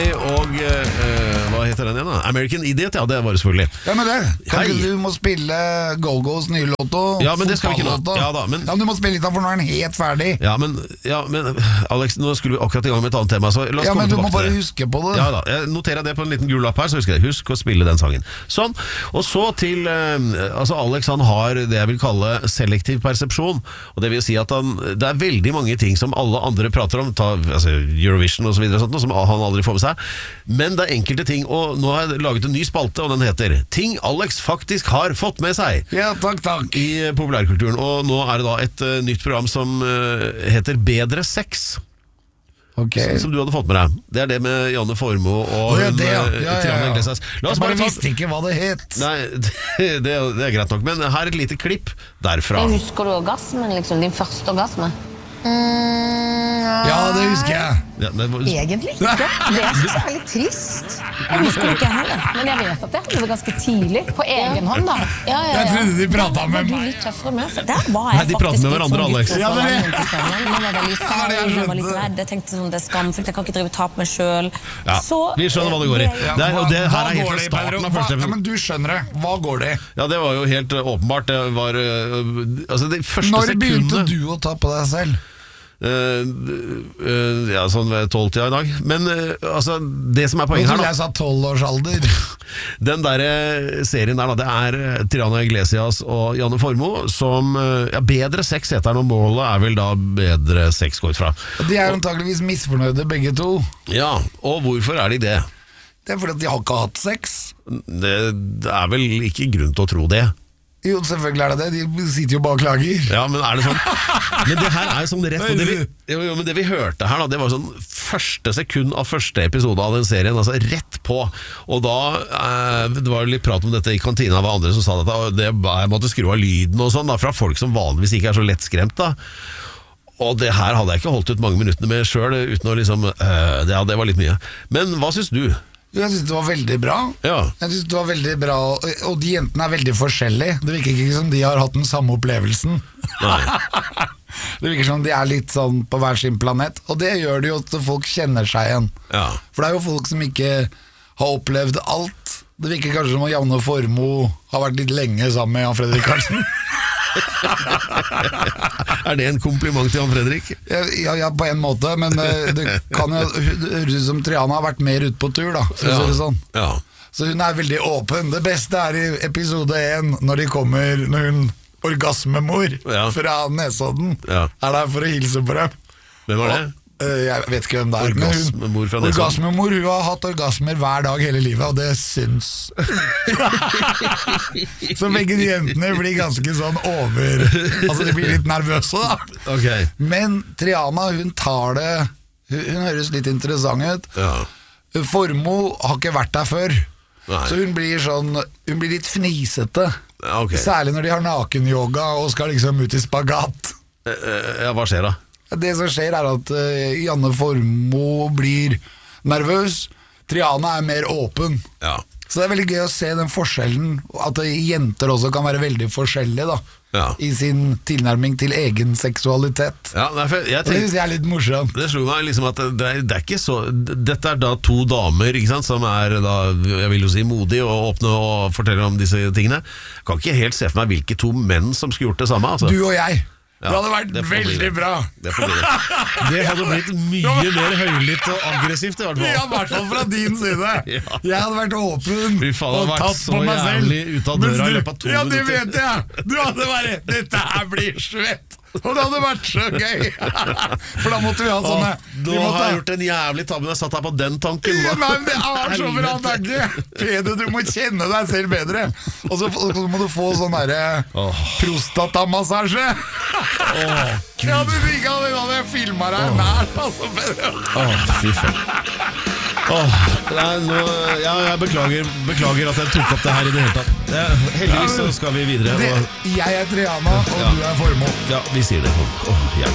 Og hva heter den igjen da? American Idiot, ja, det var det selvfølgelig. Ja, men det kan ikke du må spille Go-Go's nye låto. Ja, men det skal vi ikke nå. Ja, da, men... ja, du må spille litt av, for nå er den helt ferdig. Ja, men Alex, nå skulle vi akkurat i gang med et annet tema, så la oss komme tilbake til det. Ja, men du må bare huske på det. Ja da, jeg noterer det på en liten gul lapp her, så husker jeg. Husk å spille den sangen. Sånn, og så til altså Alex, han har det jeg vil kalle selektiv persepsjon, og det vil si at det er veldig mange ting som alle andre prater om, altså Eurovision og så videre, sånt, som han aldri får med seg. Men det er enkelte ting, og nå har jeg laget en ny spalte, og den heter Ting Alex faktisk har fått med seg. Ja, takk. I populærkulturen, og nå er det da et nytt program som heter Bedre Sex. Okay. Som du hadde fått med deg. Det er det med Janne Formoe og Triana Iglesias. Jeg bare visste ikke hva det het. Nei, det er greit nok, men her er et lite klipp derfra. Husker du orgasmen, liksom? Din første orgasme? Ja, det husker jeg. Egentlig ikke. Det synes jeg er litt trist. Jeg husker ikke heller. Men jeg vet at det hadde vært ganske tidlig. På egen hånd da. Jeg trodde de pratet med meg. Litt tøffere med. Der var jeg de pratet med hverandre, Alex. Jeg var veldig sær, jeg var litt redd. Jeg tenkte sånn, det er skamfullt, jeg kan ikke drive tap meg selv. Vi skjønner hva det går i. Det her er helt starten av første episode. Men du skjønner det. Hva går det i? Ja, det var jo helt åpenbart. Det var altså de første sekundene. Når begynte du å ta på deg selv? Ja, sånn ved 12-tida i dag. Men altså, det som er poenget her da, jeg sa 12-årsalder. Den der serien der da, det er Triana Iglesias og Janne Formoe som, Bedre Sex heter den, og målet er vel da bedre sex går ut fra. De er antageligvis misfornøyde begge to. Ja, og hvorfor er de det? Det er fordi at de har ikke hatt sex. Det er vel ikke grunn til å tro det. Jo, selvfølgelig er det det. De sitter jo bare og klager. Ja, men er det sånn? Men det her er jo sånn rett. Men det vi hørte her da, det var sånn første sekund av første episode av den serien, altså rett på. Og da, det var litt prat om dette i kantina, var andre som sa at jeg måtte skru av lyden og sånn da, fra folk som vanligvis ikke er så lettskremt da. Og det her hadde jeg ikke holdt ut mange minuttene med selv, uten å liksom, det var litt mye. Men hva synes du? Jeg synes det var veldig bra. Jeg synes det var veldig bra. Og de jentene er veldig forskjellige. Det virker ikke som de har hatt den samme opplevelsen. Nei. Det virker som de er litt sånn på hver sin planet. Og det gjør det jo at folk kjenner seg igjen. For det er jo folk som ikke har opplevd alt. Det virker kanskje som at Janne Formoe har vært litt lenge sammen med Jan Fredrik Karlsen. Er det en kompliment til Jan Fredrik? Ja, på en måte. Men det kan jo høres ut som Triana har vært mer ute på tur da, for å si det sånn. Så hun er veldig åpen. Det beste er i episode 1 når hun orgasmemor fra Nesodden er der for å hilse på dem. Hvem var det? Jeg vet ikke hvem det er. Orgasmemor fra Nesodden. Orgasmemor, hun har hatt orgasmer hver dag hele livet, og det syns. Så begge de jentene blir ganske sånn altså de blir litt nervøse da. Men Triana, hun tar det, hun høres litt interessant ut. Formoe har ikke vært der før. Så hun blir litt fnisete. Særlig når de har nakenyoga og skal liksom ut i spagat. Ja, hva skjer da? Det som skjer er at Janne Formoe blir nervøs. Triana er mer åpen. Så det er veldig gøy å se den forskjellen, at jenter også kan være veldig forskjellige da, i sin tilnærming til egen seksualitet. Det synes jeg er litt morsomt. Det slo meg liksom at det er ikke så. Dette er da to damer, ikke sant, som er da, jeg vil jo si modige og åpne og forteller om disse tingene. Jeg kan ikke helt se for meg hvilke to menn som skulle gjort det samme altså. Du og jeg. Det hadde vært veldig bra. Det hadde blitt mye mer høylytt og aggressivt i hvert fall. Ja, i hvert fall fra din side. Jeg hadde vært åpen og tatt på meg selv ut av døra i løpet av 2 minutter. Ja, det vet jeg. Du hadde vært, dette her blir svett. Og det hadde vært så gøy. For da måtte vi ha sånne Nå har jeg gjort en jævlig tabbe. Jeg satt her på den tanken. Nei, det er så bra tanke. Peder, du må kjenne deg selv bedre. Og så må du få sånn der prostatamassasje. Ja, du liker det. Da hadde jeg filmet deg nært, altså, Peder. Fy faen. Jeg beklager at jeg tok opp det her i det hele tatt. Heldigvis så skal vi videre. Jeg er Triana, og du er Formoe. Ja, vi sier det.